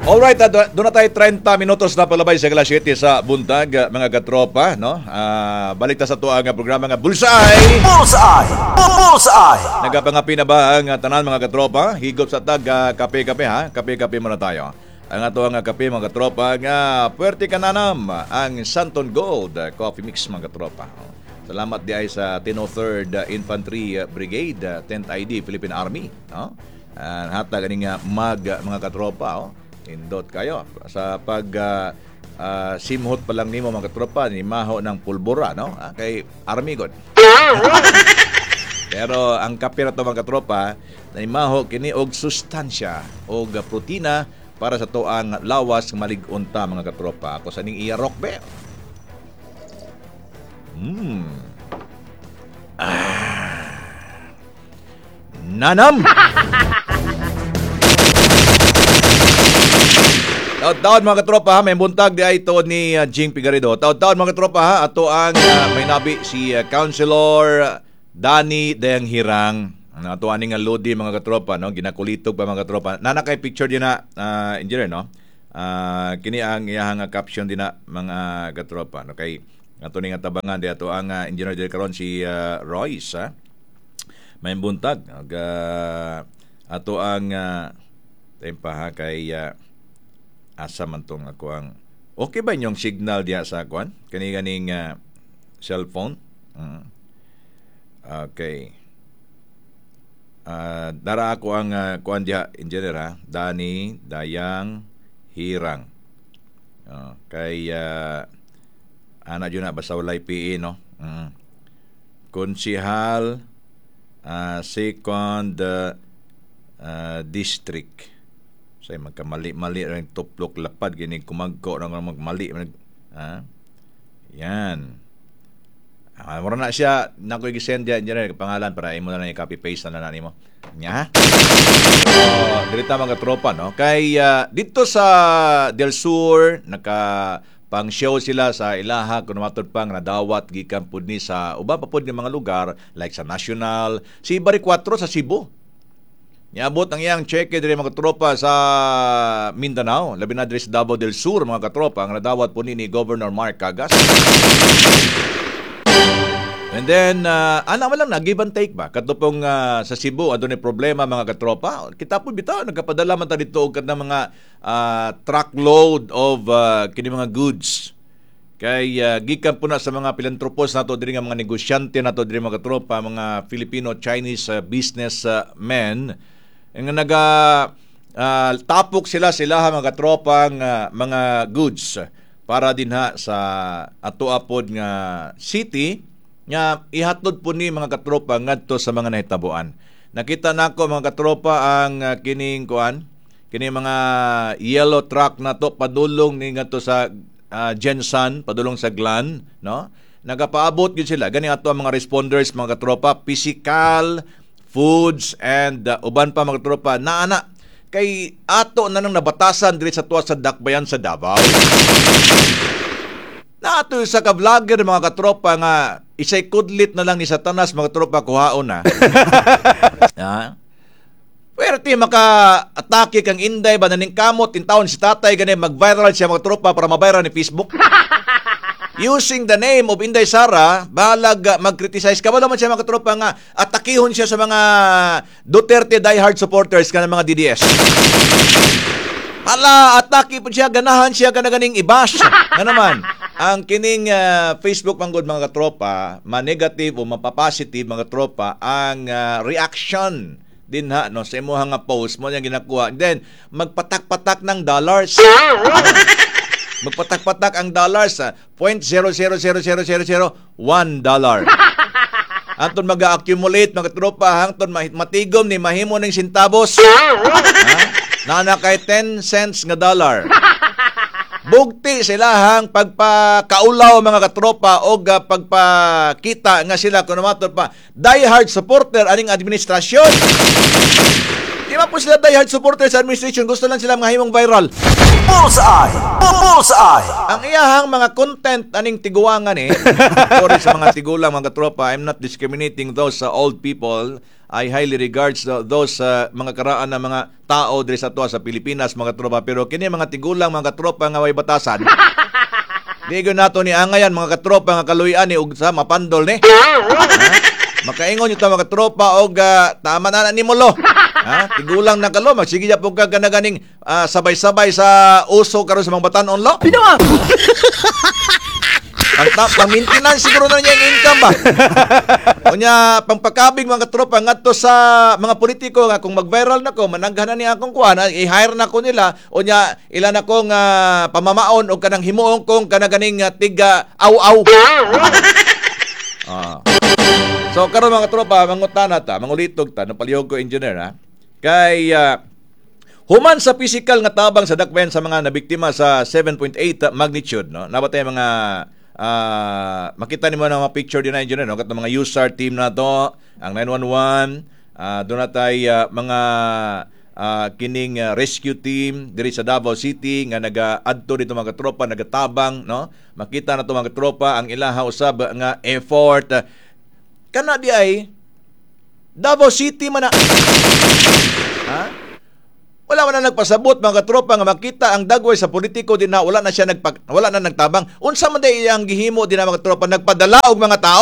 Alright, doon na tayo 30 minutos na palabay sa Glass City sa buntag, mga katropa, no? Balik ta sa tuwa nga programa nga Bullseye! Bullseye! Bullseye! Nagapangapi na ba ang tanan, mga katropa? Higop sa tag, kape-kape ha? Kape-kape muna tayo. Ang ato nga kape, mga katropa, nga puwerte kananam ang Santon Gold Coffee Mix, mga katropa. Salamat di ay sa 103rd Infantry Brigade, 10th ID, Philippine Army, no? Hatag ganing mga katropa, indot kayo sa pag simhot pa lang nimo, mga katropa, ni maho ng pulbura, no? Kay Army god. Pero ang kape na to, mga katropa, na maho kini og sustansya og protina para sa tuang lawas malig-unta, mga katropa. Ako sa ning iya rockbe. Nanam. Taon-taon, mga katropa, ha, may buntag di ay ito ni Jing Pigaredo. Taon-taon, mga katropa, ha, ato ang may nabi si Councilor Danny Dayang Hirang. Ato aning lodi, mga katropa, no, ginakulitog pa, mga katropa. Nanakay picture din na engineer, no. Kini ang iyang caption din na, mga katropa, no, kay ato ning tabangan di ato ang engineer din karon si Royce, ha. May buntag ato ang tempa, ha, kay asa man tong ako ang okay ba inyong signal diya sa kuan kani-ganing cellphone? Okay. Dara ako ang kuan diya, engineer, ha, Danny Dayang Hirang. Kay ana jud na basta walay PE, no. Konsehal second district. Say magkamali-mali ring tuplok lapad gini kumagko nang magmali, ha. Yan. Mura na siya nako gi-send diyan pangalan para imo na lang i-copy paste na nimo. Nya. Dirita, mga tropa, no. Kay dito sa Del Sur pang show sila sa ilaha kuno matud pang nadawat gikan pud ni sa uba pa pud nga mga lugar like sa National, si Bari 4 sa Cebu. Niabot ang iyang cheque dire, mga katropa, sa Mindanao, labi na dire sa Davao del Sur, mga katropa, ang nadawat po ni Governor Mark Cagas. And then ana man lang na give and take ba katupong sa Cebu adunay problema, mga katropa. Kita po bitaw nagkapadala man ta dito og kada mga truckload of kini mga goods. Kay gikan po na sa mga pilantropos nato diri nga mga negosyante nato diri, mga katropa, mga Filipino-Chinese businessmen nga tapok sila mga katropang mga goods para dinha sa atoapod nga city nga ihatod po ni, mga katropa, ngadto sa mga nahitabuan. Nakita nako, mga katropa, ang kining mga yellow truck na to padulong ni ngadto sa Jensan, padulong sa Glan, no. Nagapaabot gyud sila gani ato ang mga responders, mga katropa, physical, foods, and uban pa, mga katropa, naana kay ato na nang nabatasan diri sa tuwa sa Dakbayan sa Davao. Nato sa ka-vlogger, mga katropa, nga isay kudlit na lang ni Satanas, mga katropa, kuhaon na. Pwerte maka-atake kang inday ba naning kamot in taon si tatay gani mag-viral siya, mga tropa, para mabayran ni Facebook. Using the name of Inday Sara, balag mag-criticize. Kabalo man siya, mga tropa, nga atakihon siya sa mga Duterte diehard supporters ka ng mga DDS. Hala, atake po siya, ganahan siya ka na ganing i-bash. Nga naman, ang kining Facebook manggod, mga tropa, ma-negative o mapapositive, mga tropa, ang reaction din, ha, no, sa imuha nga post mo yung ginakuha. And then, magpatak-patak ng dollars. Magpatak-patak ang dollars sa $0.0000001. Anton mag-accumulate, mga tropa, hangton matigom ni mahimo ng sintabos. Nana kay 10 cents nga dollar. Bugti sila hang pagpakaulaw, mga katropa, o pagpakita nga sila kuno matud pa diehard supporter aning administrasyon. Di Di ba po sila diehard supporters sa administration, gusto lang sila mga himong viral. Bullseye! Bullseye! Ang iyahang mga content aning tiguangan sorry sa mga tigulang mga tropa, I'm not discriminating those old people. I highly regards those mga karaan na mga tao diri sa tuwa sa Pilipinas mga tropa, pero kini mga tigulang mga tropa nga way batasan. Digo nato ni angayan mga katropa nga kaluyan ni ug sa mapandol ni. Makaingon yung mga tropa og tama na ni Molo. Tigulang na kalo, magsige ya po ka ganaganing sabay-sabay sa uso karon sa mga batan-on lo. Pinawang! Ang maintenance siguro na niya yung income ba? Kunya, pangpakabig mga tropa ngadto sa mga politiko nga kung mag-viral na ko, managhanan niya akong kuan, i-hire na ko nila, unya ilan akong pamamaon o kanang himuong kong kanaganing tiga aw-aw. So karon mga tropa, mangutana ta, mangulitog ta, napalihog ko engineer kay human sa physical nga tabang sa dakbayan sa mga nabiktima sa 7.8 magnitude, no? Nabatay mga makita nimo na mga picture din na engineer, no? Kat mga USAR team na to, ang 911, doon na tayo mga kining rescue team diri sa Davao City nga naga-adto dito mga tropa, nagatabang, no? Makita na to mga tropa ang ilaha usab nga effort kana di ay Davao City man na. Wala man na nagpasabot mga tropa nga makita ang dagway sa politiko din na wala na nagtabang. Unsa man day iyang gihimo din na mga tropa nagpadala og mga tao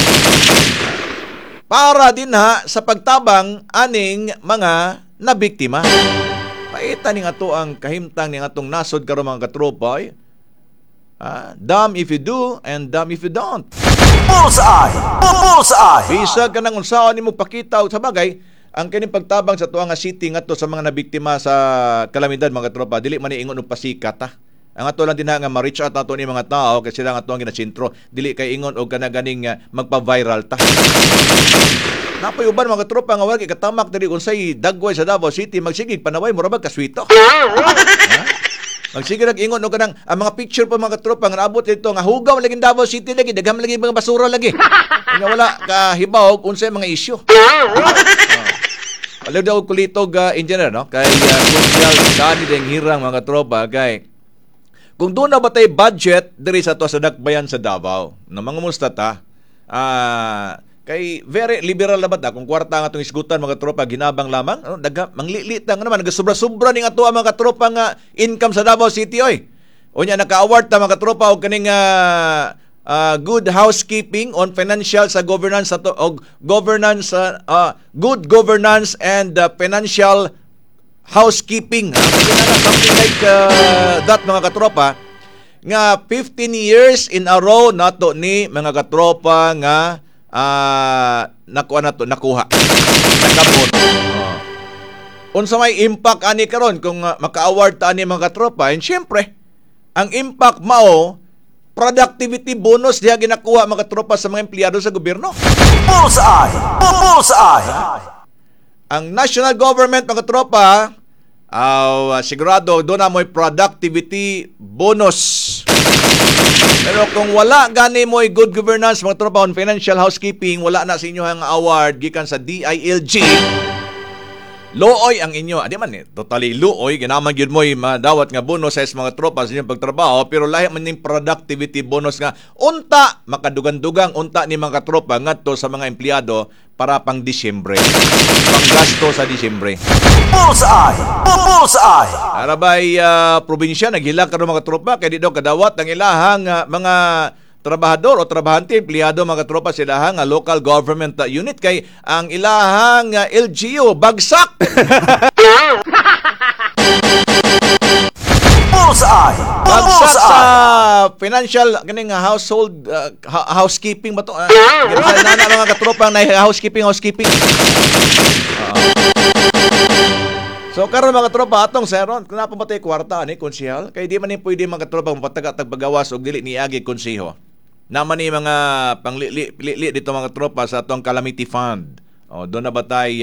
para din sa pagtabang aning mga nabiktima. Paita ning ato ang kahimtang ning atong nasod karon mga katropa. Damn if you do and damn if you don't. Bullseye! Bullseye! Bisag ka nang unsaon nimo pakita og sa bagay ang kining pagtabang sa tuwa nga city ngadto sa mga nabiktima sa kalamidad mga tropa, dili man ingon og pasikat Ang ato lang din nga ma-reach out nato ni mga tao kasi sila nga ato ang ginasentro, dili kay ingon og kanaganing magpa-viral ta. Napay uban mga tropa nga wala kay katamak diri unsay dagway sa Davao City, magsigig panaway murabag kaswito. Magsige nag-ingon og kanang ang mga picture pa mga tropa nga naabot dito nga hugaw lagi Davao City lagi, dagham lagi mga basura lagi. Nga wala kahibaw unsay mga issue. Alaw daw kulitog engineer, no? Kay social dani ding hirang mga tropa kay kung doon na batay budget diri sa to sa dakbayan sa Davao, no mga musta ta? Kay very liberal na ba ta kung kwarta nga atong isgutan mga tropa ginabang lamang, no? Manglilit lang naman nagasubra-subra ning ato mga tropa nga income sa Davao City oy. Unya naka-award ta mga tropa og kaning good housekeeping on financial sa governance sa governance good governance and financial housekeeping. Something like that mga katropa nga 15 years in a row nato ni mga katropa nga nakuha nakabot. Unsa may impact ani karon kung maka-award ta ani mga katropa, and syempre ang impact mao productivity bonus diha ginakuha mga tropa sa mga empleyado sa gobyerno. Bullseye! Bullseye! Ang national government mga tropa sigurado doon na mo'y productivity bonus. Pero kung wala gani mo'y good governance mga tropa on financial housekeeping, wala na sa inyo ang award gikan sa DILG. Looy ang inyo. Di man totally looy. Ginaman yun mo'y madawat nga bonus sa mga tropa sa inyong pagtrabaho. Pero lahi man yung productivity bonus nga unta, makadugang-dugang unta ni mga tropa ngadto sa mga empleyado para pang Disyembre. Panggasto sa Disyembre. Bullseye! Bullseye! Arabay probinsya, naghila karon mga tropa kay di daw kadawat ang ilahang mga trabahador o trabahante, empleyado mga tropa sila nga local government unit kay ang ilahang LGU bagsak. Bullseye! Bagsak sa financial kaning household housekeeping ba to? Na mga katropa na housekeeping. So karon mga tropa atong seron kung napamatay kwarta ni konsehal kay di man ni pwede mga tropa mapataga tagbagawas og dili niagi konseho. Naman ni mga panglili dito mga tropa sa atong calamity fund. Doon na ba tayo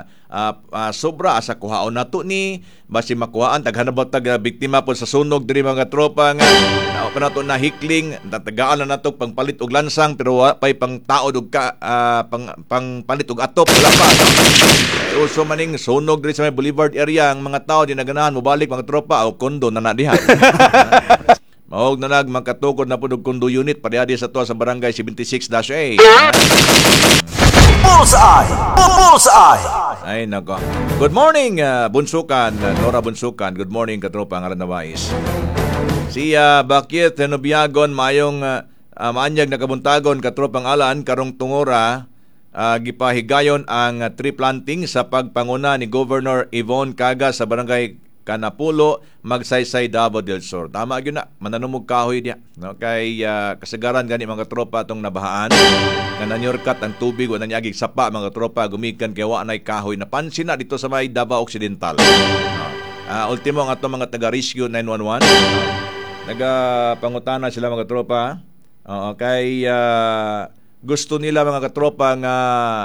sobra sa kuhaon nato ni basi makuhaan taghanabot tag biktima po sa sunog diri mga tropa nga pa nato na hikling tagaan na nato pangpalit og lansang pero pay pang taod og pang palit og atop wala pa. Uso maning sunog diri sa may Boulevard area ang mga tao di naganahan mobalik mga tropa o kondo na diha. Mahog na magkatukod na po og kondo unit parehadi sa tuwa sa barangay 76-A. Bullseye! Bullseye! Ay, nako. Good morning, Bunsukan. Nora Bunsukan. Good morning, katropa ng Aranawais. Si Bakit Nobiagon, mayong maanyag na kabuntagon, katropang alan, karong tungora, gipahigayon ang tree planting sa pagpanguna ni Governor Yvonne Caga sa barangay Kanapulo, Magsaysay, Davao del Sur. Tama yun na, mananumog kahoy niya. No? Kay kasagaran gani mga tropa itong nabahaan. Nga nanyorkat ang tubig o nanyagig sapa mga tropa, gumikan kay waanay kahoy. Napansin na dito sa may Davao Occidental. Ultimo nga itong mga taga-rescue 911. Nagapangutana sila mga tropa. Kay gusto nila mga katropa nga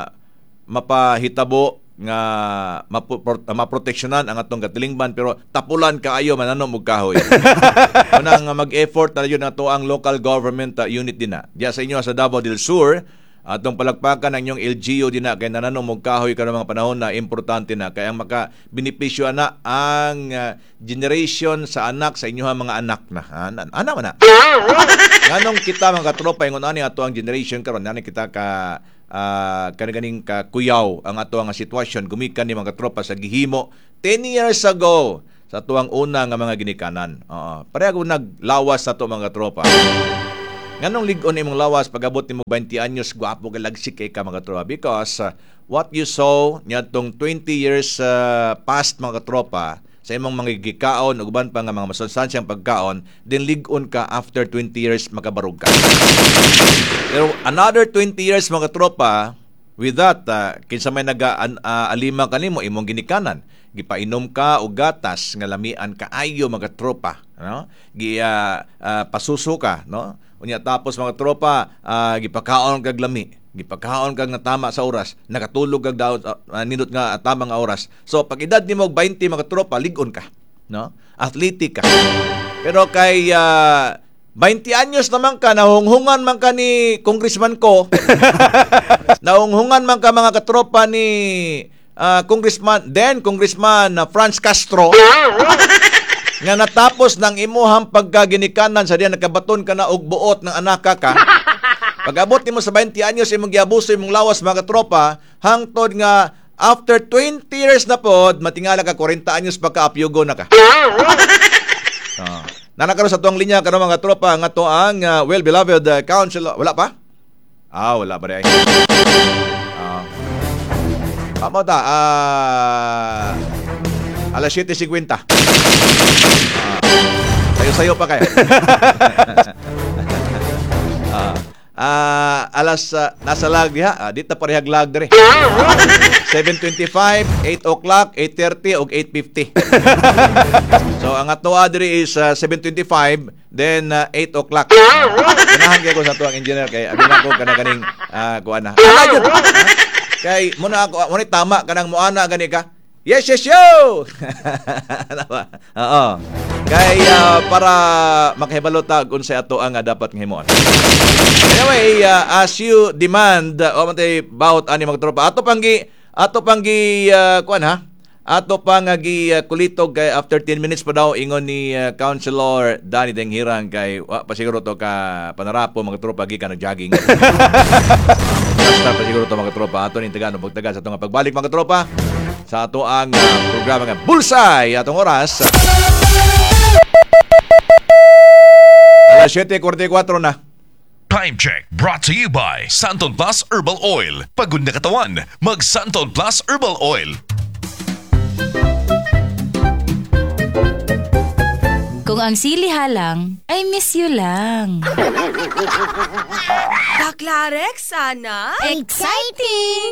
mapahitabo nga maproteksyonan ang atong katilingban pero tapulan kaayo mananom og kahoy. Unang mag-effort na yun nato ang local government unit din na. Diya sa inyo sa Davao del Sur, atong palakpakan ang inyong LGU din na kay nananom og kahoy kanang mga panahon na importante na kay ang maka-benepisyo na ang generation sa anak sa inyong mga anak na. Ana man na. Nganong kita mga katropa ingon ani ato ang generation karon nani kita ka kaniganing kuyaw ang ato nga sitwasyon gumikan ni mga tropa sa gihimo 10 years ago sa tuang una nga mga ginikanan. Pareho naglawas sa to mga tropa. Nganong lig-on imong lawas pag-abot nimo 20 anyos gwapo ka lagsik kay ka mga tropa because what you saw niadtong 20 years past mga tropa sa imong mga gikaon ug uban pa nga mga masunstansyang pagkaon then lig-on ka after 20 years makabarog ka. Pero another 20 years mga tropa with that kinsa may alima kanimo imong ginikanan gipainom ka og gatas nga lamian kaayo mga tropa no pasuso ka no unya tapos mga tropa gipakaon kag lami gipakaon kag natama sa oras nakatulog kag daw nindot nga tamang oras so pag edad nimo 20 mga tropa lig-on ka no athletic ka pero kay 20 anyos naman ka, nahunghungan man ka ni congressman ko, nahunghungan man ka mga katropa ni congressman Franz Castro, nga natapos ng imuhang pagkaginikanan sa diyan nakabaton ka na og buot ng anak ka. Pag-abot nimo sa 20 anyos imong giabuso imong lawas mga katropa, hangtod nga after 20 years na pod, matingala ka 40 anyos pagka-apyugo na ka. Nanakaroon sa tuwang linya ka mga tropa nga to ang well-beloved councilor. Wala pa? Wala pa rin. Pamo ta, alas 7:50. Sayo-sayo pa kayo. Nasa lag diha, dito parehag lag dire. 7:25, 8 o'clock, 8:30 ug 8:50. So ang ato dire is 7:25 then 8 o'clock. Ganahan kay ko sa tuwang engineer kay abi na ko kanang kuan na. Kay muna ako muna tama kanang moana gani ka. Yes, yo! Oo. Kay para makahibalo ta kung sa ato ang dapat nga himuon. Anyway, as you demand, matay bawat ani mga tropa. Ato panggi kuan ha. Ato pang kulitog kay after 10 minutes pa daw ingon ni Councilor Danny Denghirang kay pa siguro to ka panarapo mga tropa gikan nag-jogging. Basta pa siguro to mga tropa ato ning taga no pagtaga sa atong pagbalik mga tropa sa ato ang programa nga Bullseye atong oras. Alas 7:44 na. Time check brought to you by Santon Plus Herbal Oil. Pagod na katawan, mag Santon Plus Herbal Oil. Kung ang sili halang, I miss you lang. Baklarek, sana? Exciting!